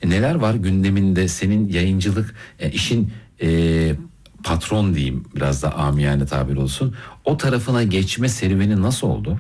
Neler var gündeminde senin yayıncılık işin patron diyeyim, biraz da amiyane tabir olsun. O tarafına geçme serüveni nasıl oldu?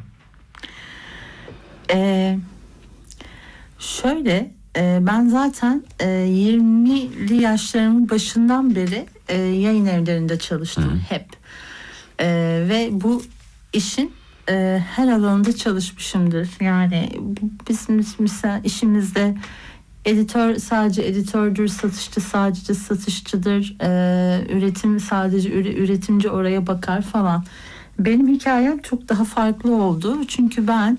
Şöyle ben zaten 20'li yaşlarımın başından beri yayın evlerinde çalıştım hep. Ve bu işin her alanında çalışmışımdır. Yani bizim mesela işimizde editör sadece editördür, satışçı sadece satışçıdır, üretim sadece üretimci oraya bakar falan. Benim hikayem çok daha farklı oldu. Çünkü ben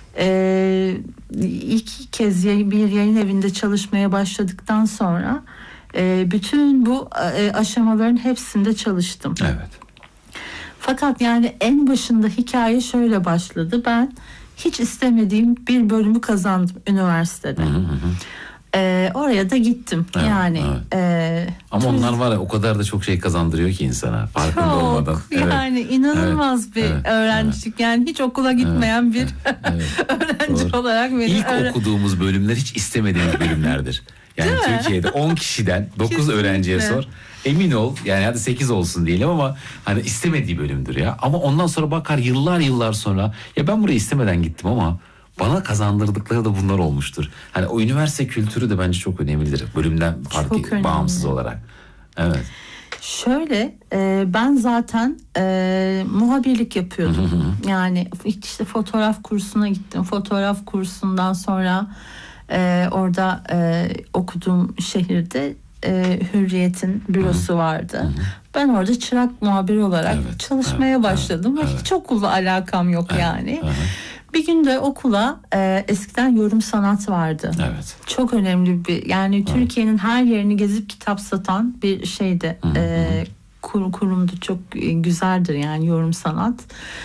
ilk kez bir yayın evinde çalışmaya başladıktan sonra bütün bu aşamaların hepsinde çalıştım. Evet. Fakat yani en başında hikaye şöyle başladı. Ben hiç istemediğim bir bölümü kazandım üniversitede. Oraya da gittim. Evet, yani. Evet. Ama onlar var ya, o kadar da çok şey kazandırıyor ki insana farkında olmadan. Yani inanılmaz bir öğrencilik. Evet. Yani hiç okula gitmeyen bir öğrenci doğru. Olarak İlk okuduğumuz bölümler hiç istemediğimiz bölümlerdir. Yani değil Türkiye'de 10 kişiden 9 öğrenciye sor. Emin ol, yani hadi 8 olsun diyelim ama hani istemediği bölümdür ya. Ama ondan sonra bakar yıllar sonra, ya ben buraya istemeden gittim ama bana kazandırdıkları da bunlar olmuştur. Hani o üniversite kültürü de bence çok önemlidir. Bölümden farklı, bağımsız olarak. Evet. Şöyle ben zaten muhabirlik yapıyordum. Yani işte fotoğraf kursuna gittim. Fotoğraf kursundan sonra orada okuduğum şehirde Hürriyet'in bürosu vardı. Ben orada çırak muhabir olarak çalışmaya başladım. Ve hiç okulla alakam yok yani. Bir gün de okula eskiden yorum sanat vardı. Evet. Çok önemli bir, yani Türkiye'nin her yerini gezip kitap satan bir şeydi. Kurumdu, çok güzeldir yani yorum sanat.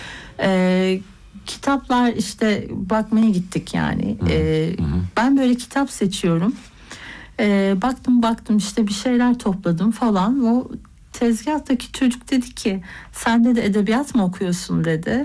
Kitaplar işte bakmaya gittik yani. Ben böyle kitap seçiyorum. Baktım işte bir şeyler topladım falan. O tezgahtaki çocuk dedi ki, sen de edebiyat mı okuyorsun dedi.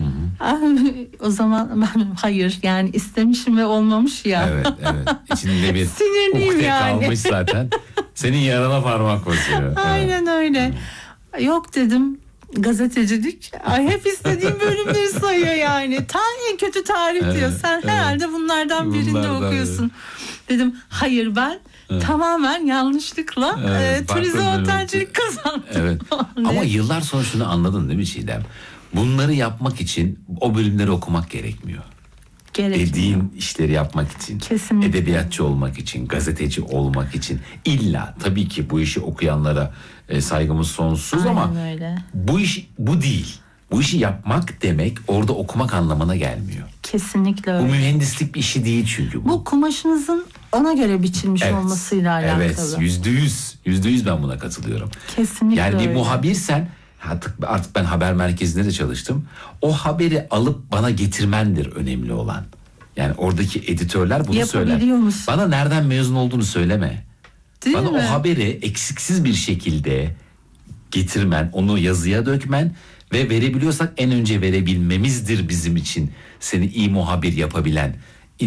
O zaman ben hayır, yani istemişim ve olmamış ya. Evet. İçinde bir sinirliyim yani. Kalmış zaten. Senin yarana parmak basıyor. Aynen öyle. Yok dedim, gazetecilik. Hep istediğim bölümleri sayıyor yani. En kötü tarih diyor. Sen herhalde bunlardan birinde okuyorsun. Dedim hayır, ben tamamen yanlışlıkla turizm otelcilik kazandım. Evet. Ama yıllar sonra şunu anladın değil mi Çiğdem? Bunları yapmak için o bölümleri okumak gerekmiyor. Dediğin işleri yapmak için, kesinlikle. Edebiyatçı olmak için, gazeteci olmak için, illa tabii ki bu işi okuyanlara saygımız sonsuz. Aynen ama öyle. Bu değil. Bu işi yapmak demek orada okumak anlamına gelmiyor. Kesinlikle öyle. Bu mühendislik bir işi değil çünkü bu. Bu kumaşınızın ona göre biçilmiş olmasıyla alakalı. Evet, %100 ben buna katılıyorum. Kesinlikle yani öyle. Bir muhabirsen, artık ben haber merkezinde de çalıştım. O haberi alıp bana getirmendir önemli olan. Yani oradaki editörler bunu söyler. Bana nereden mezun olduğunu söyleme. Değil bana mi? O haberi eksiksiz bir şekilde getirmen, onu yazıya dökmen ve verebiliyorsak en önce verebilmemizdir bizim için seni iyi muhabir yapabilen.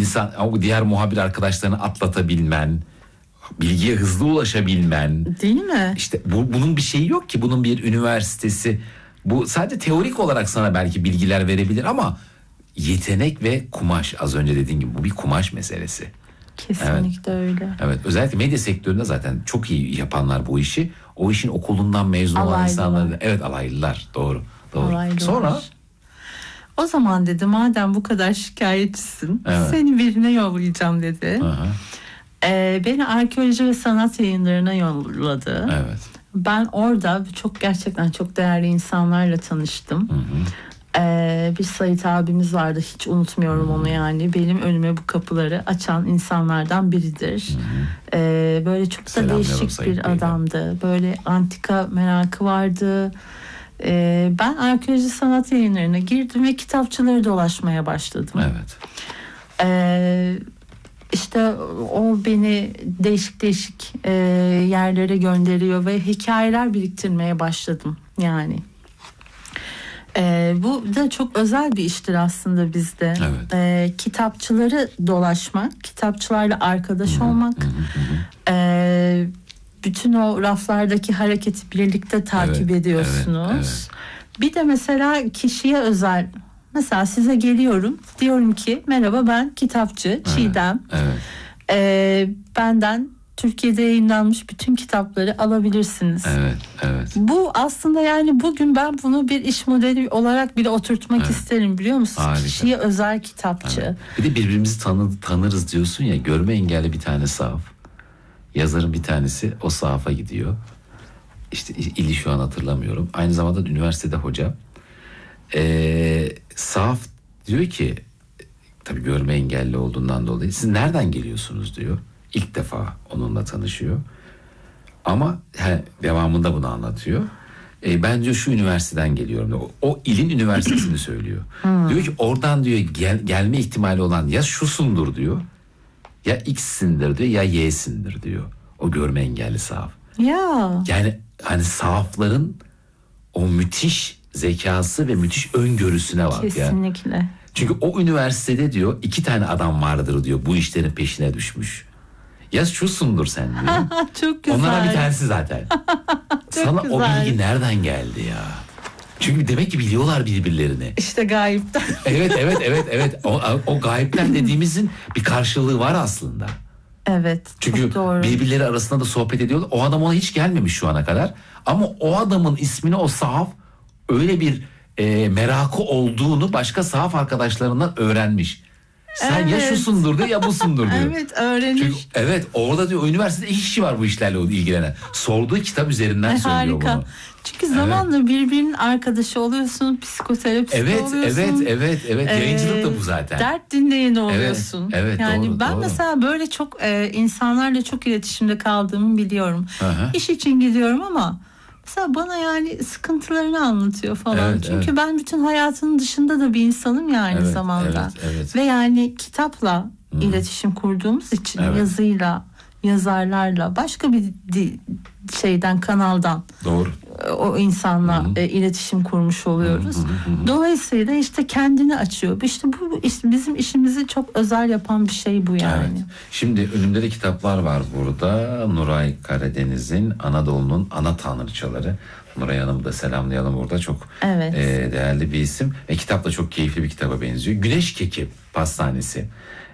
O diğer muhabir arkadaşlarını atlatabilmen, bilgiye hızlı ulaşabilmen. Değil mi? İşte bunun bir şeyi yok ki, bunun bir üniversitesi. Bu sadece teorik olarak sana belki bilgiler verebilir ama yetenek ve kumaş, az önce dediğin gibi bu bir kumaş meselesi. Kesinlikle öyle. Evet, özellikle medya sektöründe zaten çok iyi yapanlar bu işi. O işin okulundan mezun olan insanlar. Evet, alaylılar. Doğru. Alaylılar. Sonra? O zaman dedi, madem bu kadar şikayetçisin, seni birine yollayacağım dedi. Beni Arkeoloji ve Sanat Yayınları'na yolladı. Evet. Ben orada gerçekten çok değerli insanlarla tanıştım. Bir Sait abimiz vardı, hiç unutmuyorum onu yani. Benim önüme bu kapıları açan insanlardan biridir. Böyle çok da değişik bir adamdı. Böyle antika merakı vardı. Ben Arkeoloji Sanat Yayınları'na girdim ve kitapçıları dolaşmaya başladım. Evet. İşte o beni değişik yerlere gönderiyor ve hikayeler biriktirmeye başladım yani. Bu da çok özel bir iştir aslında bizde. Evet. Kitapçıları dolaşmak, kitapçılarla arkadaş olmak, bütün o raflardaki hareketi birlikte takip ediyorsunuz. Evet. Bir de mesela kişiye özel, mesela size geliyorum, diyorum ki merhaba, ben kitapçı Çiğdem. Evet. Benden Türkiye'de yayınlanmış bütün kitapları alabilirsiniz. Evet. Bu aslında yani bugün ben bunu bir iş modeli olarak bile oturtmak isterim, biliyor musunuz? Harika. Kişiye özel kitapçı. Evet. Bir de birbirimizi tanırız diyorsun ya, görme engelli bir tane sahaf. Yazarın bir tanesi o sahafa gidiyor. İşte ili şu an hatırlamıyorum. Aynı zamanda üniversitede hoca. Sahaf diyor ki, tabii görme engelli olduğundan dolayı, siz nereden geliyorsunuz diyor. İlk defa onunla tanışıyor. Ama devamında bunu anlatıyor. Ben diyor şu üniversiteden geliyorum diyor. O ilin üniversitesini söylüyor. Diyor ki oradan diyor gelme ihtimali olan ya şusundur diyor. Ya X'sindir diyor, ya Y'sindir diyor. O görme engelli sahaf. Ya. Yani hani sahafların o müthiş zekası ve müthiş öngörüsüne bak. Kesinlikle. Ya. Çünkü o üniversitede diyor 2 tane adam vardır diyor, bu işlerin peşine düşmüş. Ya şusundur sen diyor. Çok güzel. Onlardan bir tanesi zaten. Sana güzel. o bilgi nereden geldi ya? Çünkü demek ki biliyorlar birbirlerini. İşte gayipten. Evet. O gayipten dediğimizin bir karşılığı var aslında. Evet. Çünkü çok doğru. birbirleri arasında da sohbet ediyorlar. O adam ona hiç gelmemiş şu ana kadar. Ama o adamın ismini o sahaf öyle bir merakı olduğunu başka sahaf arkadaşlarından öğrenmiş. Sen ya şusundur diyor ya busundur diyor. Evet, öğrenmiş. Çünkü orada diyor o üniversitede iki kişi var bu işlerle ilgilenen. Sorduğu kitap üzerinden söylüyor harika. bunu. Çünkü zamanla birbirinin arkadaşı oluyorsun, psikoterapist oluyorsun. Evet. Yayıncılık da bu zaten. Dert dinleyeni oluyorsun. Evet, yani doğru, ben doğru. mesela böyle çok insanlarla çok iletişimde kaldığımı biliyorum. Aha. İş için gidiyorum ama mesela bana yani sıkıntılarını anlatıyor falan. Evet, Çünkü ben bütün hayatının dışında da bir insanım ya aynı zamanda. Evet. Ve yani kitapla iletişim kurduğumuz için yazıyla, yazarlarla, başka bir kanaldan Doğru. O insanla iletişim kurmuş oluyoruz. Dolayısıyla işte kendini açıyor. İşte bu bizim işimizi çok özel yapan bir şey bu yani. Evet. Şimdi önümde de kitaplar var burada. Nuray Karadeniz'in Anadolu'nun Ana Tanrıçaları. Nuray Hanım'ı da selamlayalım burada. Çok değerli bir isim. Kitap da çok keyifli bir kitaba benziyor. Güneş Keki Pastanesi.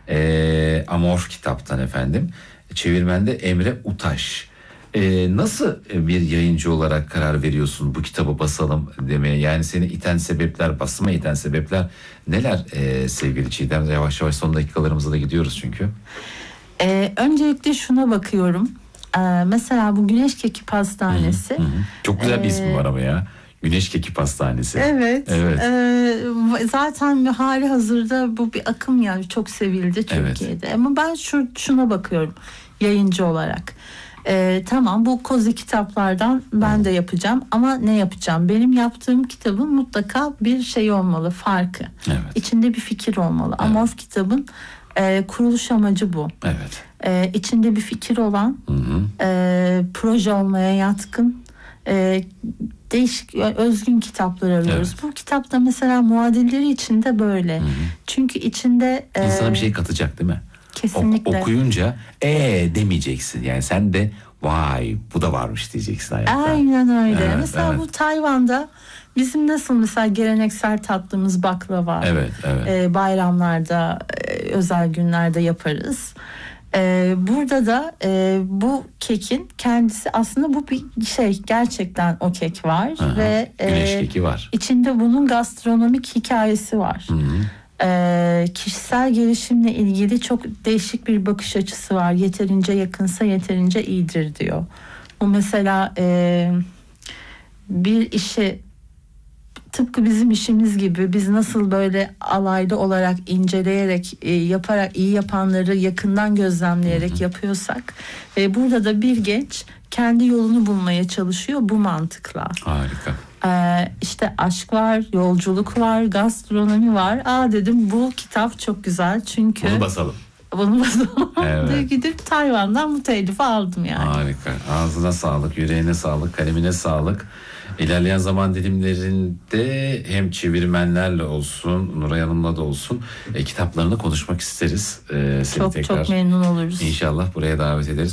Amor kitaptan efendim. Çevirmende Emre Utaş. Nasıl bir yayıncı olarak karar veriyorsun bu kitabı basalım demeye? Yani seni iten sebepler, basıma iten sebepler neler sevgili Çiğdem? Yavaş yavaş son dakikalarımıza da gidiyoruz çünkü. Öncelikle şuna bakıyorum. Mesela bu Güneş Keki Pastanesi. Çok güzel bir ismi var ama ya. Güneş Keki Pastanesi. Evet. Zaten hali hazırda bu bir akım yani, çok sevildi Türkiye'de. Evet. Ama ben şuna bakıyorum yayıncı olarak. Tamam, bu kozi kitaplardan ben de yapacağım ama ne yapacağım? Benim yaptığım kitabın mutlaka bir şey olmalı, farkı. Evet. İçinde bir fikir olmalı. Evet. Amorf kitabın kuruluş amacı bu. Evet. İçinde bir fikir olan, proje olmaya yatkın, değişik, özgün kitaplar arıyoruz. Evet. Bu kitapta mesela muadilleri içinde böyle. Çünkü içinde insana bir şey katacak değil mi? Kesinlikle. Okuyunca demeyeceksin. Yani sen de vay bu da varmış diyeceksin hayatta. Aynen öyle. Evet, mesela bu Tayvan'da bizim nasıl mesela geleneksel tatlımız baklava. Evet. Bayramlarda, özel günlerde yaparız. Burada da bu kekin kendisi aslında bu bir şey, gerçekten o kek var. Aha, ve güneş keki var. İçinde bunun gastronomik hikayesi var. Kişisel gelişimle ilgili çok değişik bir bakış açısı var. Yeterince yakınsa yeterince iyidir diyor. Bu mesela bir işi tıpkı bizim işimiz gibi biz nasıl böyle alaylı olarak inceleyerek yaparak iyi yapanları yakından gözlemleyerek yapıyorsak, burada da bir genç kendi yolunu bulmaya çalışıyor bu mantıkla. Harika. İşte aşk var, yolculuk var, gastronomi var. Dedim bu kitap çok güzel çünkü bunu basalım. Evet. Gidip Tayvan'dan bu telifi aldım yani. Harika. Ağzına sağlık, yüreğine sağlık, kalemine sağlık. İlerleyen zaman dilimlerinde hem çevirmenlerle olsun, Nuray Hanım'la da olsun kitaplarını konuşmak isteriz. Seni Çok tekrar çok memnun oluruz. İnşallah buraya davet ederiz.